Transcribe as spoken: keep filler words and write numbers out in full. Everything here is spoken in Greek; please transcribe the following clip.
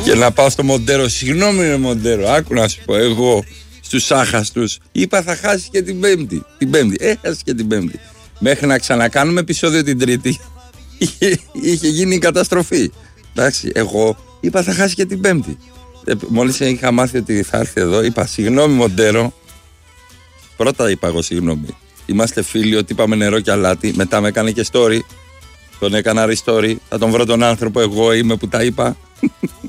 Και να πάω στο Μοντέρο. Συγγνώμη, ρε Μοντέρο, άκου να σου πω. Εγώ στους άχαστους είπα θα χάσει και την Πέμπτη. Την Πέμπτη, έχασε και την Πέμπτη. Μέχρι να ξανακάνουμε επεισόδιο την Τρίτη, είχε, είχε γίνει η καταστροφή. Εντάξει, εγώ είπα θα χάσει και την Πέμπτη. Ε, μόλις είχα μάθει ότι θα έρθει εδώ, είπα συγγνώμη Μοντέρο. Πρώτα είπα εγώ συγγνώμη. Είμαστε φίλοι, ότι είπαμε νερό και αλάτι. Μετά με έκανε και story. Τον έκανα re-story. Θα τον βρω τον άνθρωπο, εγώ είμαι που τα είπα.